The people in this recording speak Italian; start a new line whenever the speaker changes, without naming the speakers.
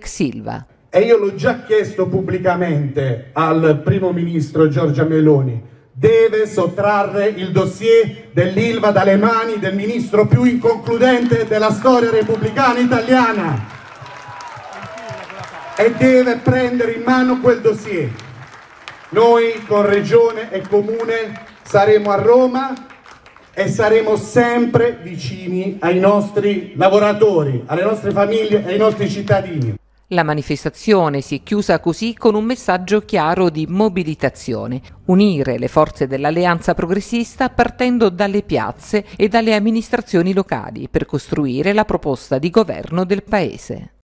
ex Ilva.
E io l'ho già chiesto pubblicamente al primo ministro Giorgia Meloni: deve sottrarre il dossier dell'Ilva dalle mani del ministro più inconcludente della storia repubblicana italiana e deve prendere in mano quel dossier. Noi con Regione e Comune saremo a Roma e saremo sempre vicini ai nostri lavoratori, alle nostre famiglie e ai nostri cittadini.
La manifestazione si è chiusa così con un messaggio chiaro di mobilitazione: unire le forze dell'Alleanza Progressista partendo dalle piazze e dalle amministrazioni locali per costruire la proposta di governo del Paese.